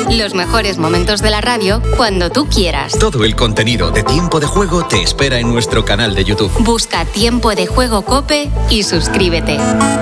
Los mejores momentos de la radio cuando tú quieras. Todo el contenido de Tiempo de Juego te espera en nuestro canal de YouTube. Busca Tiempo de Juego COPE y suscríbete.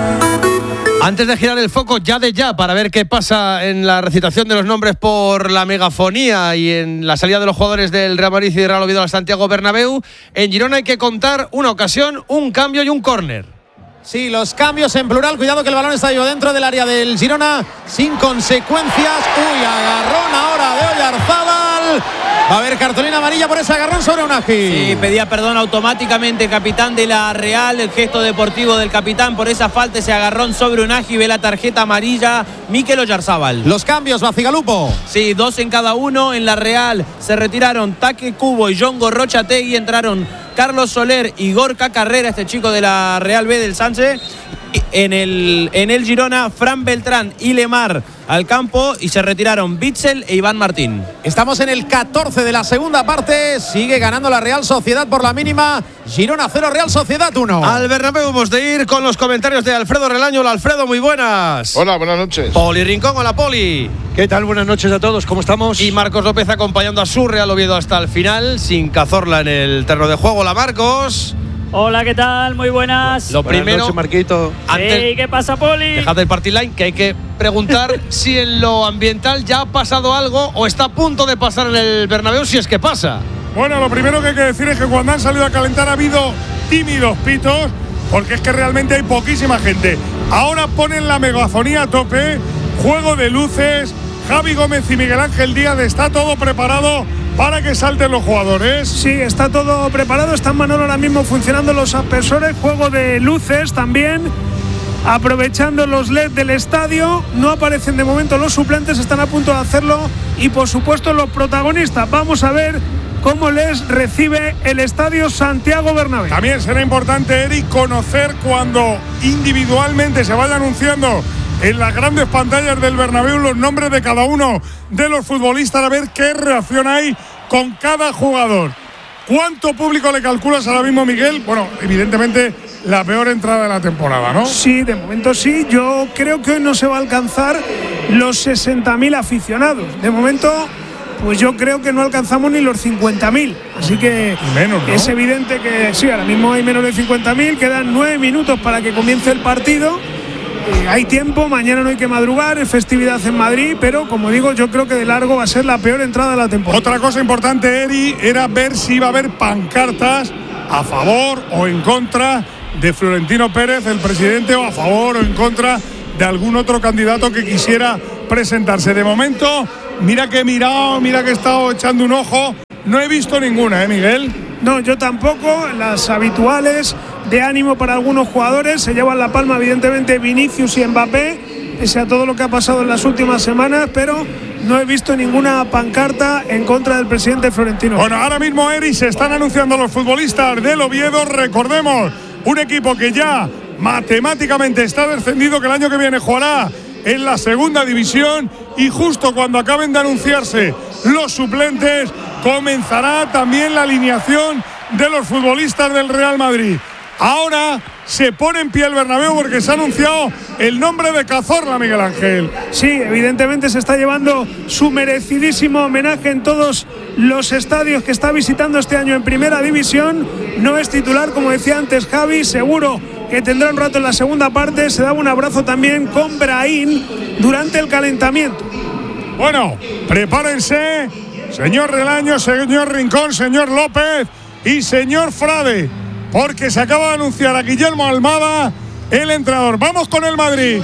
Antes de girar el foco ya para ver qué pasa en la recitación de los nombres por la megafonía y en la salida de los jugadores del Real Madrid y del Real Oviedo al Santiago Bernabéu, en Girona hay que contar una ocasión, un cambio y un córner. Sí, los cambios en plural. Cuidado que el balón está dentro del área del Girona sin consecuencias. Uy, agarrón ahora de Oyarzábal. Va a haber cartulina amarilla por ese agarrón sobre Unai. Sí, pedía perdón automáticamente el capitán de la Real, el gesto deportivo del capitán por esa falta, ese agarrón sobre Unai. Ve la tarjeta amarilla Mikel Oyarzábal. Los cambios, Bacigalupo. Sí, 2 en cada uno. En la Real se retiraron Taque Cubo y John Gorrochategui. Entraron Carlos Soler y Gorka Carrera, este chico de la Real B del Sánchez. En el Girona, Fran Beltrán y Lemar al campo y se retiraron Bitzel e Iván Martín. Estamos en el 14 de la segunda parte. Sigue ganando la Real Sociedad por la mínima. Girona 0, Real Sociedad 1. Al Bernabéu hemos de ir con los comentarios de Alfredo Relaño. Hola, Alfredo, muy buenas. Hola, buenas noches. Poli Rincón, hola Poli. ¿Qué tal? Buenas noches a todos, ¿cómo estamos? Y Marcos López acompañando a su Real Oviedo hasta el final, sin Cazorla en el terreno de juego. Hola, Marcos. Hola, ¿qué tal? Muy buenas. Lo primero, buenas noches, Marquito. Hey, ¿qué pasa, Poli? Dejad el party line, que hay que preguntar si en lo ambiental ya ha pasado algo o está a punto de pasar en el Bernabéu, si es que pasa. Bueno, lo primero que hay que decir es que cuando han salido a calentar ha habido tímidos pitos, porque es que realmente hay poquísima gente. Ahora ponen la megafonía a tope, juego de luces, Javi Gómez y Miguel Ángel Díaz, está todo preparado para que salten los jugadores. Sí, está todo preparado, están Manolo ahora mismo funcionando los aspersores, juego de luces también, aprovechando los LED del estadio. No aparecen de momento los suplentes, están a punto de hacerlo y por supuesto los protagonistas. Vamos a ver cómo les recibe el estadio Santiago Bernabéu. También será importante, Eric, conocer cuando individualmente se vaya anunciando en las grandes pantallas del Bernabéu los nombres de cada uno de los futbolistas, a ver qué reacción hay con cada jugador. ¿Cuánto público le calculas ahora mismo, Miguel? Bueno, evidentemente la peor entrada de la temporada, ¿no? Sí, de momento sí. Yo creo que hoy no se va a alcanzar los 60.000 aficionados. De momento, pues yo creo que no alcanzamos ni los 50.000. Así que menos, ¿no? Es evidente que sí, ahora mismo hay menos de 50.000. Quedan 9 minutos para que comience el partido. Hay tiempo, mañana no hay que madrugar, es festividad en Madrid, pero como digo, yo creo que de largo va a ser la peor entrada de la temporada. Otra cosa importante, Eri, era ver si iba a haber pancartas a favor o en contra de Florentino Pérez, el presidente, o a favor o en contra de algún otro candidato que quisiera presentarse. De momento, mira que he mirado, mira que he estado echando un ojo, no he visto ninguna, Miguel. No, yo tampoco. Las habituales de ánimo para algunos jugadores, se llevan la palma evidentemente Vinicius y Mbappé, pese a todo lo que ha pasado en las últimas semanas, pero no he visto ninguna pancarta en contra del presidente Florentino. Bueno, ahora mismo, Eri, se están anunciando los futbolistas del Oviedo. Recordemos, un equipo que ya matemáticamente está descendido, que el año que viene jugará en la segunda división, y justo cuando acaben de anunciarse los suplentes comenzará también la alineación de los futbolistas del Real Madrid. Ahora se pone en pie el Bernabéu porque se ha anunciado el nombre de Cazorla, Miguel Ángel. Sí, evidentemente se está llevando su merecidísimo homenaje en todos los estadios que está visitando este año en Primera División. No es titular, como decía antes Javi, seguro que tendrá un rato en la segunda parte. Se daba un abrazo también con Brahim durante el calentamiento. Bueno, prepárense, señor Relaño, señor Rincón, señor López y señor Frade, porque se acaba de anunciar a Guillermo Almada, el entrenador. Vamos con el Madrid.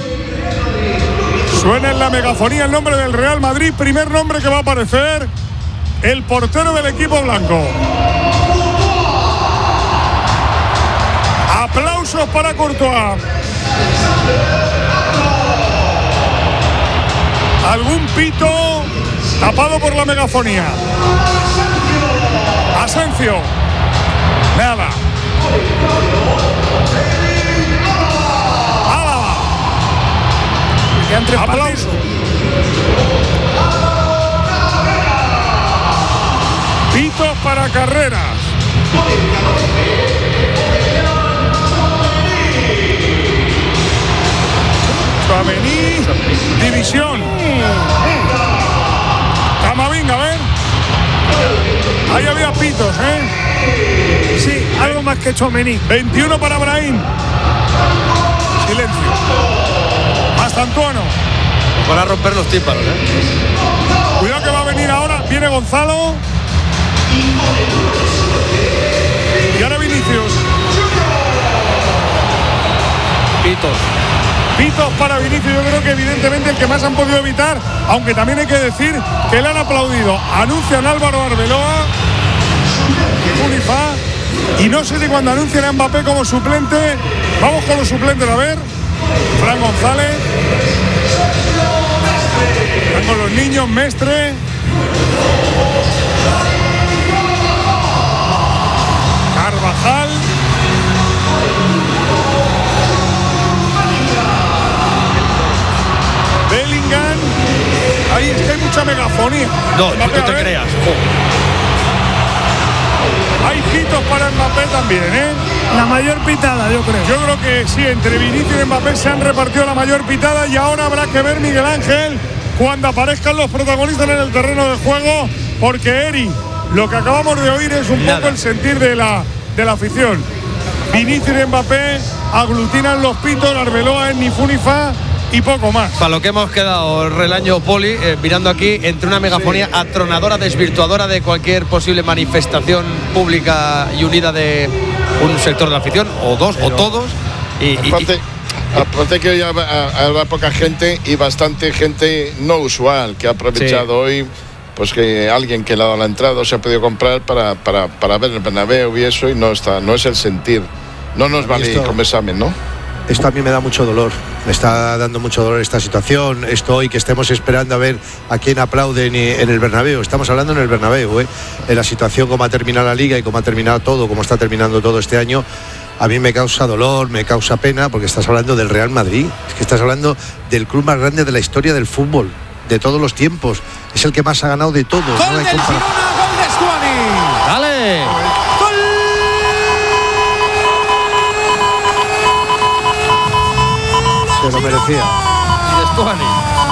Suena en la megafonía el nombre del Real Madrid. Primer nombre que va a aparecer, el portero del equipo blanco. Aplausos para Courtois. Algún pito tapado por la megafonía. Asensio. Nada. Álava. Aplauso. Pitos para Carreras. Tchouaméni, división. Camavinga, a ver. Ahí había pitos, Sí, algo más que Tchouaméni. 21 para Brahim. Silencio. Hasta Antuano. Para romper los tímpanos, Cuidado que va a venir ahora. Viene Gonzalo. Y ahora Vinicius. Pitos para Vinicius. Yo creo que evidentemente el que más han podido evitar, aunque también hay que decir que le han aplaudido. Anuncian Álvaro Arbeloa y Unifa. Y no sé si cuando anuncian a Mbappé como suplente. Vamos con los suplentes a ver. Fran González. Están con los niños, Mestre. Carvajal. Bellingham. Ahí es que hay mucha megafonía. No te creas. Hay pitos para Mbappé también, La mayor pitada, yo creo. Yo creo que sí, entre Vinicius y Mbappé se han repartido la mayor pitada y ahora habrá que ver, Miguel Ángel, cuando aparezcan los protagonistas en el terreno de juego, porque Eri, lo que acabamos de oír es un poco el sentir de la afición. Vinicius y Mbappé aglutinan los pitos, Arbeloa en ni fu ni fa y poco más. Para lo que hemos quedado, Relaño, Poli, mirando aquí, entre una megafonía atronadora, desvirtuadora de cualquier posible manifestación pública y unida de un sector de la afición, o dos, o todos. Aparte que hoy habrá poca gente y bastante gente no usual que ha aprovechado hoy, pues que alguien que le ha dado la entrada se ha podido comprar para ver el Bernabéu y eso, y no es el sentir. No nos vale como examen, ¿no? Esto a mí me da mucho dolor, me está dando mucho dolor esta situación, esto hoy que estemos esperando a ver a quién aplauden en el Bernabéu. Estamos hablando en el Bernabéu, en la situación como ha terminado la Liga y como ha terminado todo, como está terminando todo este año. A mí me causa dolor, me causa pena, porque estás hablando del Real Madrid, es que estás hablando del club más grande de la historia del fútbol, de todos los tiempos, es el que más ha ganado de todos. Gol del Girona, gol de Stuani. ¡Dale! Se lo merecía. Y de Stuani.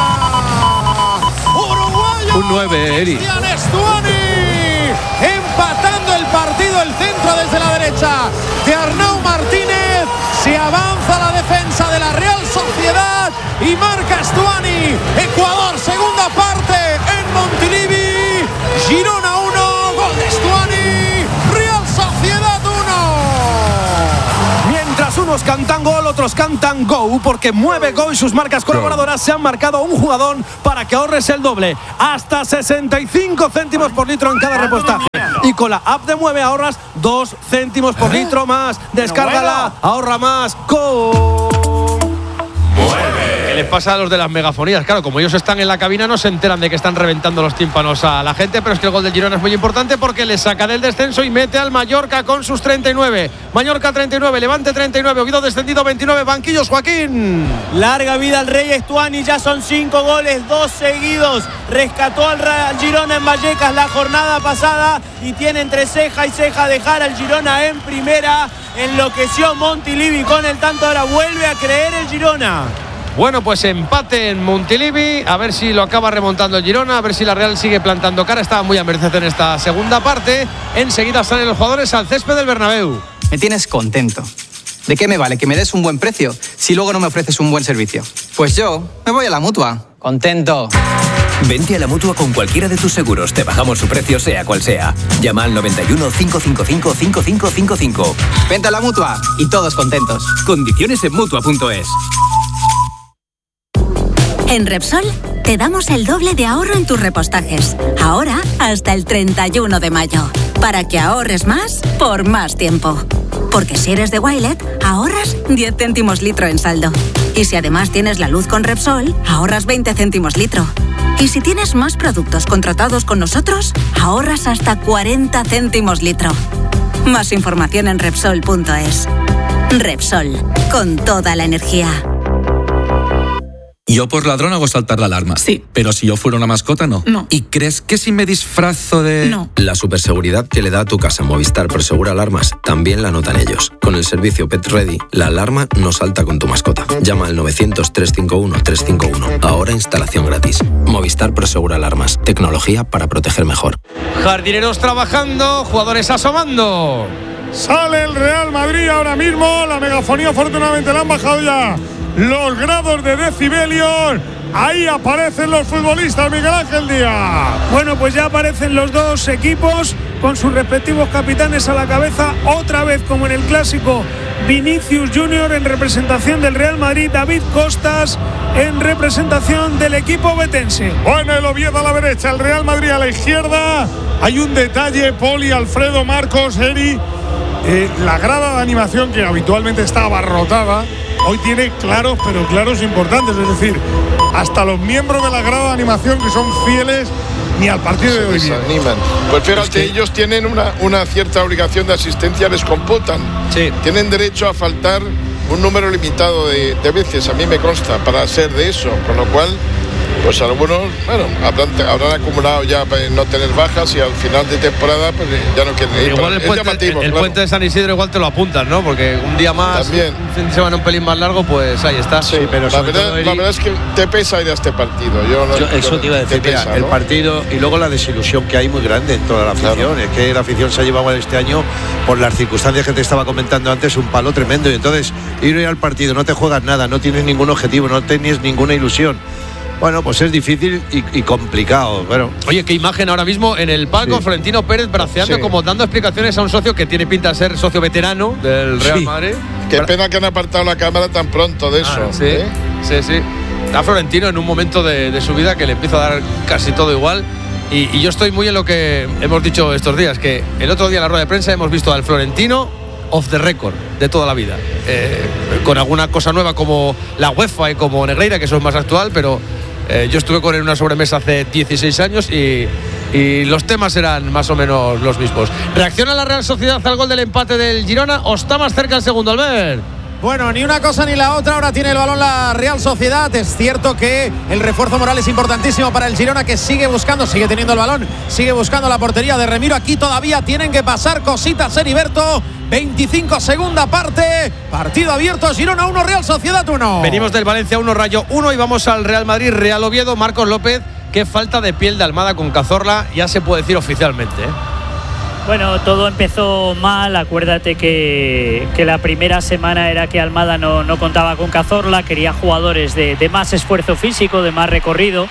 Uruguayo. Un 9, Eri. Stuani. Empatando el partido, el centro desde la derecha de Arnau Martínez. Se avanza la defensa de la Real Sociedad y marca Stuani. Ecuador, segunda parte en Montilivi. Girona 1, gol de Stuani. Real Sociedad 1. Mientras unos cantan gol, otros cantan go, porque Mueve Go y sus marcas colaboradoras se han marcado un jugador para que ahorres el doble, hasta 65 céntimos por litro en cada repostaje. Y con la app de Mueve ahorras 2 céntimos por litro más. Descárgala, ahorra más. Go. ¿Qué les pasa a los de las megafonías? Claro, como ellos están en la cabina, no se enteran de que están reventando los tímpanos a la gente, pero es que el gol del Girona es muy importante porque le saca del descenso y mete al Mallorca con sus 39. Mallorca 39, Levante 39, Oviedo descendido 29, banquillos, Joaquín. Larga vida al Rey Stuani, ya son 5 goles, 2 seguidos. Rescató al Girona en Vallecas la jornada pasada y tiene entre ceja y ceja dejar al Girona en primera. Enloqueció Montilivi con el tanto, ahora vuelve a creer el Girona. Bueno, pues empate en Montilivi, a ver si lo acaba remontando el Girona, a ver si la Real sigue plantando cara. Estaba muy a merced en esta segunda parte. Enseguida salen los jugadores al césped del Bernabéu. Me tienes contento. ¿De qué me vale que me des un buen precio si luego no me ofreces un buen servicio? Pues yo me voy a la Mutua. Contento. Vente a la Mutua con cualquiera de tus seguros. Te bajamos su precio, sea cual sea. Llama al 91 555 5555. Vente a la Mutua y todos contentos. Condiciones en Mutua.es. En Repsol te damos el doble de ahorro en tus repostajes. Ahora hasta el 31 de mayo. Para que ahorres más por más tiempo. Porque si eres de Wilet, ahorras 10 céntimos litro en saldo. Y si además tienes la luz con Repsol, ahorras 20 céntimos litro. Y si tienes más productos contratados con nosotros, ahorras hasta 40 céntimos litro. Más información en Repsol.es. Repsol, con toda la energía. Yo por ladrón hago saltar la alarma. Sí. Pero si yo fuera una mascota, no. No. ¿Y crees que si me disfrazo de...? No. La superseguridad que le da a tu casa Movistar Prosegur Alarmas también la notan ellos. Con el servicio Pet Ready, la alarma no salta con tu mascota. Llama al 900-351-351. Ahora instalación gratis. Movistar Prosegur Alarmas. Tecnología para proteger mejor. Jardineros trabajando, jugadores asomando. Sale el Real Madrid ahora mismo. La megafonía afortunadamente le han bajado ya los grados de decibelios. Ahí aparecen los futbolistas, Miguel Ángel Díaz. Bueno, pues ya aparecen los dos equipos con sus respectivos capitanes a la cabeza. Otra vez, como en el clásico, Vinicius Junior en representación del Real Madrid, David Costas en representación del equipo betense. Bueno, el Oviedo a la derecha, el Real Madrid a la izquierda. Hay un detalle, Poli, Alfredo, Marcos, Eri. La grada de animación, que habitualmente está abarrotada, hoy tiene claros, pero claros importantes. Es decir, hasta los miembros de la grada de animación, que son fieles, ni al partido de hoy se animan. Pues fíjate, ellos tienen una cierta obligación de asistencia, les computan. Sí. Tienen derecho a faltar un número limitado de veces, a mí me consta, para ser de eso. Con lo cual, pues algunos, bueno, habrán acumulado ya no tener bajas y al final de temporada pues ya no quieren ir. Igual el puente de San Isidro igual te lo apuntan, ¿no? Porque un día más, también. Un fin de semana un pelín más largo, pues ahí está. Sí, pero la verdad es que te pesa ir a este partido. Eso te iba a decir, pesa, mira, el ¿no? partido y luego la desilusión que hay muy grande en toda la afición. Claro. Es que la afición se ha llevado este año, por las circunstancias que te estaba comentando antes, un palo tremendo. Y entonces, ir al partido, no te juegas nada, no tienes ningún objetivo, no tienes ninguna ilusión. Bueno, pues es difícil y complicado. Bueno. Oye, qué imagen ahora mismo en el palco, sí. Florentino Pérez braceando, sí, como dando explicaciones a un socio que tiene pinta de ser socio veterano del Real sí. Madrid. Qué pena que han apartado la cámara tan pronto de eso. Sí, sí. Está Florentino en un momento de su vida que le empieza a dar casi todo igual. Y yo estoy muy en lo que hemos dicho estos días, que el otro día en la rueda de prensa hemos visto al Florentino off the record de toda la vida. Con alguna cosa nueva como la UEFA y como Negreira, que eso es más actual, pero yo estuve con él en una sobremesa hace 16 años y los temas eran más o menos los mismos. ¿Reacciona la Real Sociedad al gol del empate del Girona o está más cerca el segundo, Albert? Bueno, ni una cosa ni la otra. Ahora tiene el balón la Real Sociedad. Es cierto que el refuerzo moral es importantísimo para el Girona, que sigue teniendo el balón, sigue buscando la portería de Remiro. Aquí todavía tienen que pasar cositas, Heriberto. 25, segunda parte. Partido abierto, Girona 1, Real Sociedad 1. Venimos del Valencia 1, Rayo 1 y vamos al Real Madrid, Real Oviedo. Marcos López, qué falta de piel de Almada con Cazorla, ya se puede decir oficialmente, ¿eh? Bueno, todo empezó mal. Acuérdate que la primera semana era que Almada no contaba con Cazorla, quería jugadores de más esfuerzo físico, de más recorrido.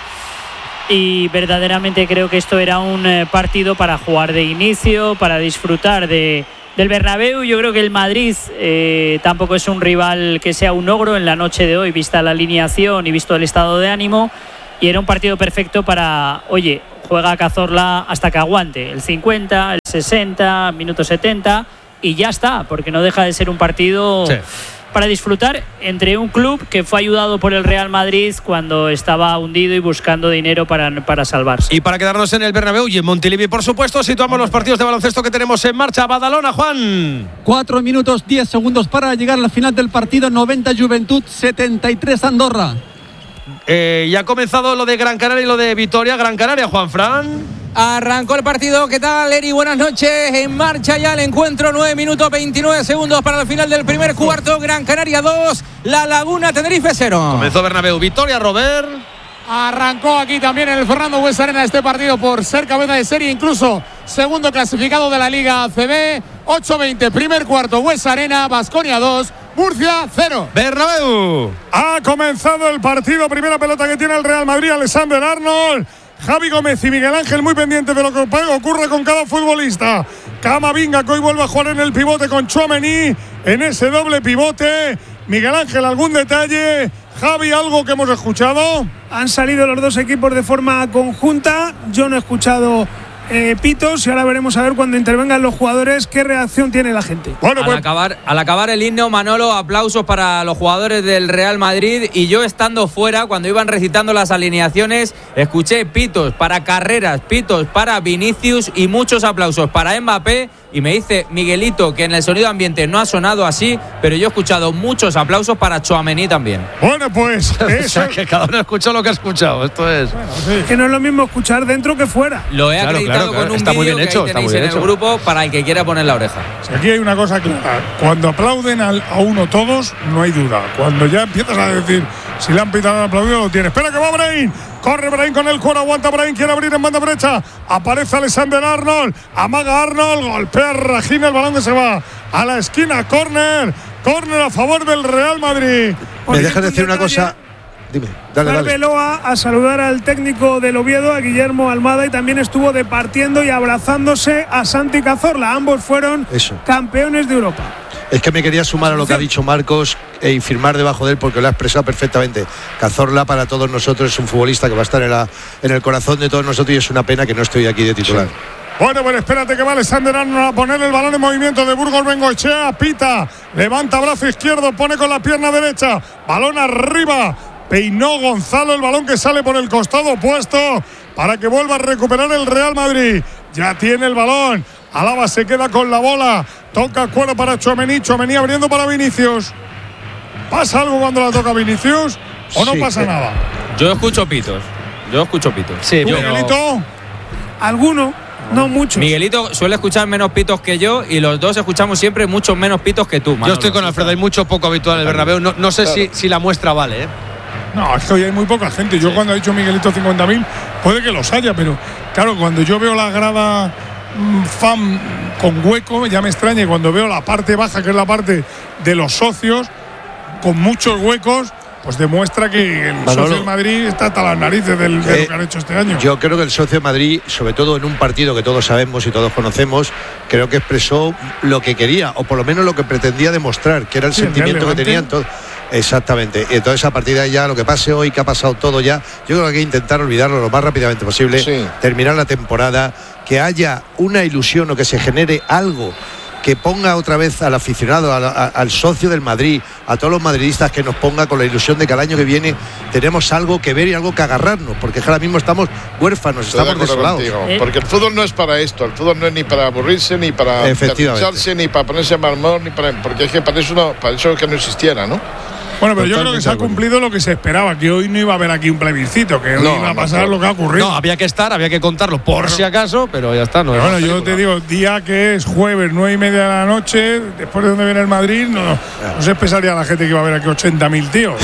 Y verdaderamente creo que esto era un partido para jugar de inicio, para disfrutar del Bernabéu. Yo creo que el Madrid tampoco es un rival que sea un ogro en la noche de hoy, vista la alineación y visto el estado de ánimo. Y era un partido perfecto para, oye, juega Cazorla hasta que aguante el 50, el 60, minuto 70 y ya está, porque no deja de ser un partido para disfrutar entre un club que fue ayudado por el Real Madrid cuando estaba hundido y buscando dinero para salvarse. Y para quedarnos en el Bernabéu y en Montilivi, por supuesto, situamos los partidos de baloncesto que tenemos en marcha. Badalona, Juan. 4 minutos 10 segundos para llegar a la final del partido. 90 Juventud, 73 Andorra. Ya ha comenzado lo de Gran Canaria y lo de Vitoria. Gran Canaria, Juanfran. Arrancó el partido. ¿Qué tal, Eri? Buenas noches. En marcha ya el encuentro. 9 minutos 29 segundos para el final del primer cuarto. Gran Canaria 2, La Laguna Tenerife 0. Comenzó Bernabéu. Vitoria, Robert. Arrancó aquí también en el Fernando Buesa Arena este partido por ser cabeza de serie, incluso segundo clasificado de la Liga ACB. 8-20, primer cuarto, Buesa Arena, Baskonia 2, Murcia 0. Bernabéu. Ha comenzado el partido. Primera pelota que tiene el Real Madrid, Alexander Arnold. Javi Gómez y Miguel Ángel muy pendientes de lo que ocurre con cada futbolista. Camavinga, que hoy vuelve a jugar en el pivote con Tchouaméni en ese doble pivote. Miguel Ángel, ¿algún detalle? Javi, ¿algo que hemos escuchado? Han salido los dos equipos de forma conjunta. Yo no he escuchado pitos y ahora veremos a ver cuando intervengan los jugadores qué reacción tiene la gente. Bueno, pues al acabar el himno, Manolo, aplausos para los jugadores del Real Madrid, y yo estando fuera, cuando iban recitando las alineaciones, escuché pitos para Carreras, pitos para Vinicius y muchos aplausos para Mbappé. Y me dice Miguelito que en el sonido ambiente no ha sonado así, pero yo he escuchado muchos aplausos para Tchouaméni también. Bueno, pues eso. O sea, que cada uno ha escuchado lo que ha escuchado. Esto es. Bueno, sí. Que no es lo mismo escuchar dentro que fuera. Lo he acreditado con un vídeo que ahí tenéis en el grupo para el que quiera poner la oreja. Si aquí hay una cosa clara. Cuando aplauden a uno todos, no hay duda. Cuando ya empiezas a decir si le han pitado al aplaudido, lo tiene. Espera que va Brahim. Corre Brahim con el cuero, aguanta Brahim, quiere abrir en banda derecha. Aparece Alexander Arnold, amaga Arnold, golpea Regina, el balón que se va a la esquina, córner a favor del Real Madrid. ¿Me dejas decir una cosa? Dime, dale. Arbeloa a saludar al técnico del Oviedo, a Guillermo Almada, y también estuvo departiendo y abrazándose a Santi Cazorla. Ambos fueron campeones de Europa. Es que me quería sumar a lo que ha dicho Marcos y firmar debajo de él porque lo ha expresado perfectamente. Cazorla para todos nosotros es un futbolista que va a estar en el corazón de todos nosotros, y es una pena que no estoy aquí de titular. Sí. Bueno, pues espérate que va Alexander Arnold a poner el balón en movimiento de Burgos Bengoechea, pita, levanta brazo izquierdo, pone con la pierna derecha, balón arriba, peinó Gonzalo el balón que sale por el costado opuesto para que vuelva a recuperar el Real Madrid. Ya tiene el balón, Alaba se queda con la bola, toca cuero para Tchouaméni, Tchouaméni abriendo para Vinicius. ¿Pasa algo cuando la toca Vinicius o no pasa nada? Yo escucho pitos. Sí, Miguelito. Alguno, no muchos. Miguelito suele escuchar menos pitos que yo, y los dos escuchamos siempre muchos menos pitos que tú, Manolo. Yo estoy con Alfredo, hay mucho poco habitual en el Bernabéu. No sé si la muestra vale, ¿eh? No, es que hoy hay muy poca gente. Yo cuando ha dicho Miguelito 50.000, puede que los haya, pero claro, cuando yo veo la grada fan con hueco, ya me extraña, y cuando veo la parte baja, que es la parte de los socios, con muchos huecos, pues demuestra que el socio de Madrid está hasta las narices de lo que han hecho este año. Yo creo que el socio de Madrid, sobre todo en un partido que todos sabemos y todos conocemos, creo que expresó lo que quería, o por lo menos lo que pretendía demostrar, que era el sentimiento que tenían todos. Exactamente. Y entonces a partir de ahí ya lo que pase hoy, que ha pasado todo ya, yo creo que hay que intentar olvidarlo lo más rápidamente posible, terminar la temporada, que haya una ilusión o que se genere algo que ponga otra vez al aficionado, al socio del Madrid, a todos los madridistas, que nos ponga con la ilusión de que al año que viene tenemos algo que ver y algo que agarrarnos, porque ahora mismo estamos huérfanos, estamos desolados. Porque el fútbol no es para esto, el fútbol no es ni para aburrirse, ni para derricharse, ni para ponerse mal humor, porque es que para eso que no existiera, ¿no? Bueno, pero yo creo que se ha cumplido lo que se esperaba, que hoy no iba a haber aquí un plebiscito, que hoy iba a pasar lo que ha ocurrido. No, había que contarlo por si acaso, pero ya está. Bueno, yo te digo, día que es jueves, 9:30 de la noche, después de donde viene el Madrid, no se pensaría la gente que iba a haber aquí 80.000 tíos.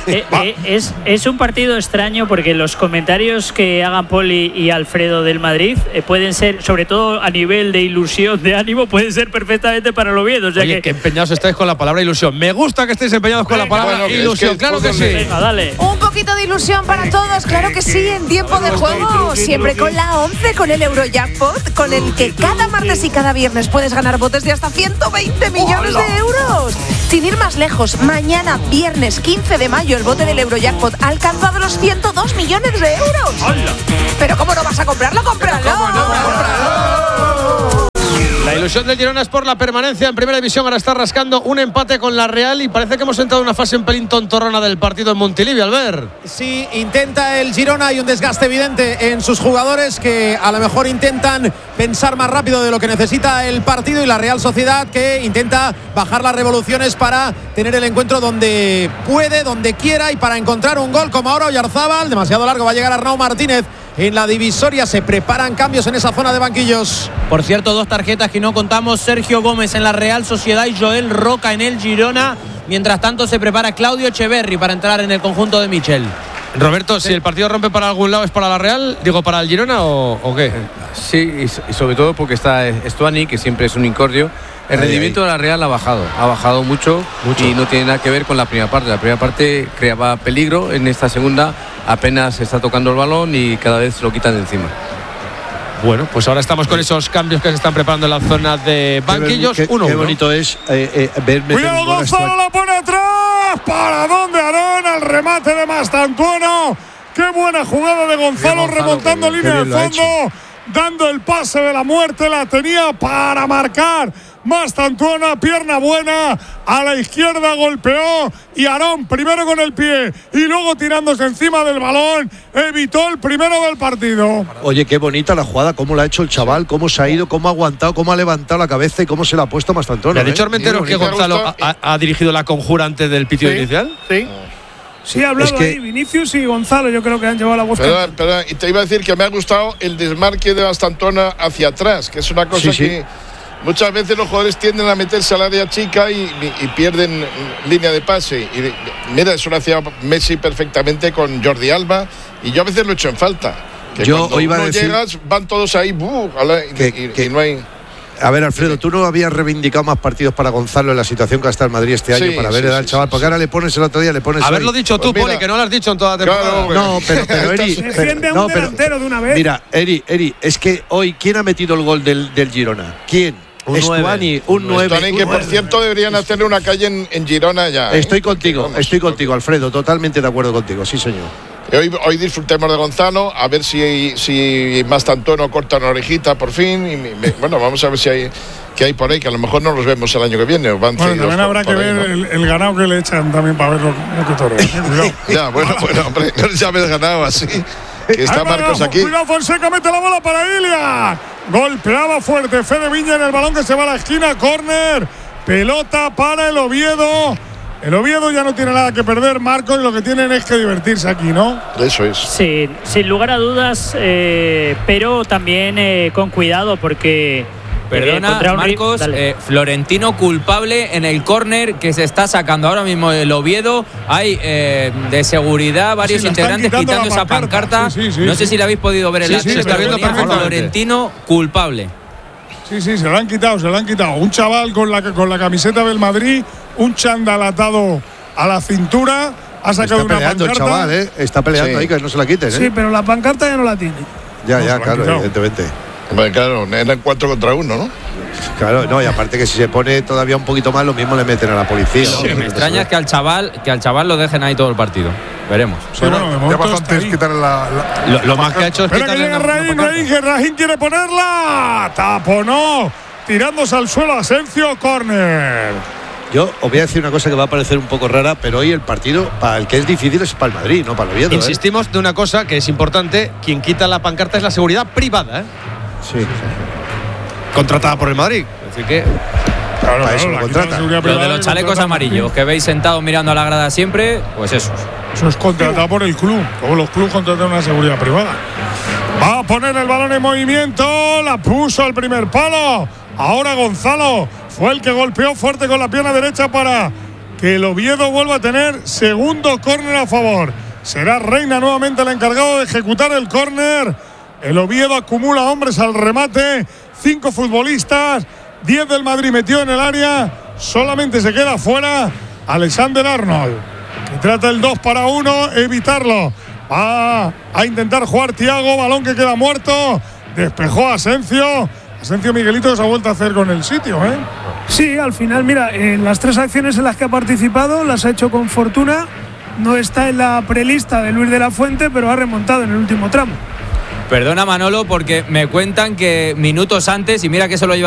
Es un partido extraño porque los comentarios que hagan Poli y Alfredo del Madrid pueden ser, sobre todo a nivel de ilusión, de ánimo, pueden ser perfectamente para el Oviedo. O sea, que empeñados estáis con la palabra ilusión. Me gusta que estéis empeñados con la palabra ilusión, claro que sí. Venga, dale. Un poquito de ilusión para todos, claro que sí, en tiempo de juego. Siempre con la 11, con el Eurojackpot, con el que cada martes y cada viernes puedes ganar botes de hasta 120 millones de euros. Sin ir más lejos, mañana, viernes 15 de mayo, el bote del Eurojackpot ha alcanzado los 102 millones de euros. ¡Hola! Pero ¿cómo no vas a comprarlo? ¡Cómpralo! La ilusión del Girona es por la permanencia en primera división. Ahora está rascando un empate con la Real y parece que hemos entrado en una fase un pelín tontorrona del partido en Montilivi, Albert. Sí, intenta el Girona, hay un desgaste evidente en sus jugadores que a lo mejor intentan pensar más rápido de lo que necesita el partido, y la Real Sociedad que intenta bajar las revoluciones para tener el encuentro donde puede, donde quiera, y para encontrar un gol como ahora Oyarzábal. Demasiado largo, va a llegar Arnau Martínez en la divisoria. Se preparan cambios en esa zona de banquillos. Por cierto, dos tarjetas que no contamos: Sergio Gómez en la Real Sociedad y Joel Roca en el Girona. Mientras tanto se prepara Claudio Echeverri para entrar en el conjunto de Michel. Roberto, si el partido rompe para algún lado, ¿es para la Real? Digo, ¿para el Girona o qué? Sí, y sobre todo porque está Stuani, que siempre es un incordio. El rendimiento de la Real ha bajado mucho y no tiene nada que ver con la primera parte. La primera parte creaba peligro, en esta segunda apenas está tocando el balón y cada vez lo quitan de encima. Bueno, pues ahora estamos con esos cambios que se están preparando en la zona de banquillos. Qué bonito es ver. Cuidado, Gonzalo la pone atrás. ¿Para dónde, Aarón? Al remate de Mastantuono. Qué buena jugada de Gonzalo, remontando línea de fondo. dando el pase de la muerte, la tenía para marcar. Mastantuono, pierna buena, a la izquierda golpeó y Aarón primero con el pie y luego tirándose encima del balón, evitó el primero del partido. Oye, qué bonita la jugada, cómo la ha hecho el chaval, cómo se ha ido, cómo ha aguantado, cómo ha levantado la cabeza y cómo se la ha puesto Mastantuono. ¿Le ha dicho Armenteros que Gonzalo ha dirigido la conjura antes del pitido inicial? Sí. Sí, ha hablado ahí Vinicius y Gonzalo, yo creo que han llevado la voz. Pero, y te iba a decir que me ha gustado el desmarque de Mastantuono hacia atrás, que es una cosa que muchas veces los jugadores tienden a meterse al área chica y pierden línea de pase. Y mira, eso lo hacía Messi perfectamente con Jordi Alba y yo a veces lo echo en falta. Que yo cuando iba a decir llegas, van todos ahí, y no hay... A ver, Alfredo, tú no habías reivindicado más partidos para Gonzalo en la situación que está el Madrid este año para haberle dado al chaval, porque ahora le pones el otro día, le pones. Haberlo dicho tú, Poli, que no lo has dicho en toda la temporada. Claro, no, pero Eri. Defiende a un delantero de una vez. Mira, Eri, es que hoy, ¿quién ha metido el gol del Girona? ¿Quién? Estuani, un 9. Estuani, que por cierto deberían hacerle una calle en Girona ya. Estoy contigo, Alfredo, totalmente de acuerdo contigo, sí señor. Hoy disfrutemos de Gonzalo, a ver si Mastantuono corta una orejita por fin. Bueno, vamos a ver si qué hay por ahí, que a lo mejor no los vemos el año que viene. También habrá que ver el ganado que le echan también para ver lo que torre. Ya, bueno, hombre, no les llames ganado así. Que está Marcos aquí. Cuidado, Fonseca mete la bola para Ilia. Golpeaba fuerte Fede Viña en el balón que se va a la esquina. Córner. Pelota para el Oviedo. El Oviedo ya no tiene nada que perder, Marcos, y lo que tienen es que divertirse aquí, ¿no? Eso es. Sí, sin lugar a dudas, pero también con cuidado porque... Perdona, Marcos, Florentino culpable en el córner que se está sacando ahora mismo el Oviedo. Hay de seguridad varios integrantes quitando esa pancarta. No sé si la habéis podido ver en la está viendo Florentino culpable. Sí, se lo han quitado. Un chaval con la camiseta del Madrid, un chándal atado a la cintura, ha sacado una pancarta. El chaval, está peleando ahí, que no se la quiten. Sí, pero la pancarta ya no la tiene. Ya, claro, evidentemente. Bueno, claro, eran 4 contra 1, ¿no? Claro, no, y aparte que si se pone todavía un poquito más, lo mismo le meten a la policía. Sí, me extraña que al chaval lo dejen ahí todo el partido. Veremos. Sí, bueno, ya bastante es quitarle lo más que ha hecho es quitarle. Espera que llega Raín quiere ponerla. Taponó, tirándose al suelo Asensio, córner. Yo os voy a decir una cosa que va a parecer un poco rara, pero hoy el partido, para el que es difícil, es para el Madrid, no para el Oviedo. Insistimos de una cosa que es importante: quien quita la pancarta es la seguridad privada, Sí. Contratada por el Madrid. Así que. Claro, para eso lo contrata. Lo de los chalecos amarillos que veis sentados mirando a la grada siempre, pues eso. Eso es contratado por el club. Como los clubes contratan una seguridad privada. Va a poner el balón en movimiento. La puso al primer palo. Ahora Gonzalo fue el que golpeó fuerte con la pierna derecha para que el Oviedo vuelva a tener segundo córner a favor. Será Reina nuevamente el encargado de ejecutar el córner. El Oviedo acumula hombres al remate. 5 futbolistas. 10 del Madrid metió en el área. Solamente se queda fuera Alexander Arnold, que trata el 2-1, evitarlo. Va a intentar jugar Thiago. Balón que queda muerto. Despejó a Asensio. Miguelito se ha vuelto a hacer con el sitio, Sí, al final, mira, en las 3 acciones en las que ha participado las ha hecho con fortuna. No está en la prelista de Luis de la Fuente, pero ha remontado en el último tramo. Perdona, Manolo, porque me cuentan que minutos antes, y mira que eso lo lleva